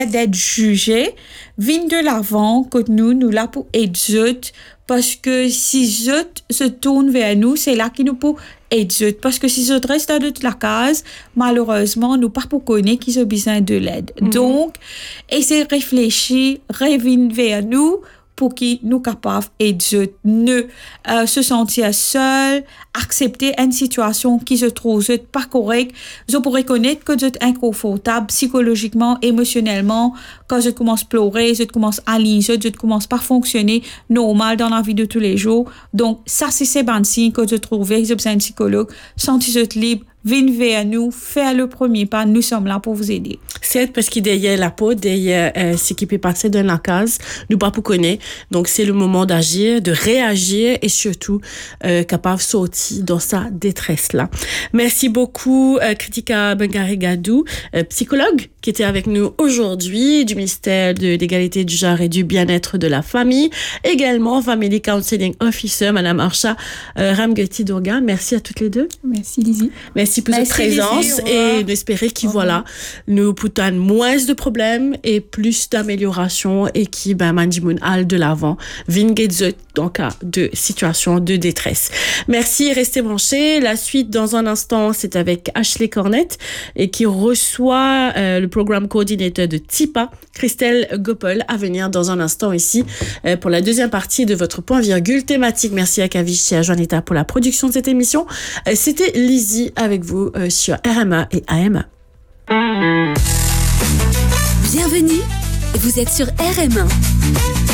d'être jugé, vient de l'avant que nous là pour aider autres, parce que si autres se tournent vers nous, c'est là qu'ils nous pour aider autres. Parce que si autres restent dans la case, malheureusement, nous pas pour connaître qu'ils ont besoin de l'aide. Donc, essayez de réfléchir, revenir vers nous, pour qu'ils nous capables d'aider, ne se sentir seul, accepter une situation qui se trouve pas correcte. Je pourrais reconnaître que vous êtes inconfortable psychologiquement, émotionnellement, quand je commence à pleurer, je commence à lire, je commence pas à fonctionner normal dans la vie de tous les jours. Donc, ça, c'est ces bons signes que je trouve, vous êtes un psychologue, sentez-vous libre, venez vers nous, faire le premier pas, nous sommes là pour vous aider. C'est parce qu'il derrière la peau, derrière ce qui peut passer dans la case, nous pas pour connaître. Donc, c'est le moment d'agir, de réagir et surtout capable de sortir dans sa détresse-là. Merci beaucoup, Kritika Bengari-Gadou, psychologue qui était avec nous aujourd'hui du ministère de l'égalité du genre et du bien-être de la famille. Également, Family Counseling Officer, Madame Archa Ramgeti-Durga. Merci à toutes les deux. Merci, Lizzie. Merci pour votre présence et d'espérer qu'il nous poutonne moins de problèmes et plus d'amélioration et qui Mandimoun al de l'avant vingezut en cas de situation de détresse. Merci, restez branchés. La suite dans un instant, c'est avec Ashley Cornette et qui reçoit le programme coordinateur de TIPA, Christelle Goppel, à venir dans un instant ici pour la deuxième partie de votre point virgule thématique. Merci à Kavish et à Juanita pour la production de cette émission. C'était Lizzie avec vous sur RMA et AMA. Bienvenue, vous êtes sur RMA.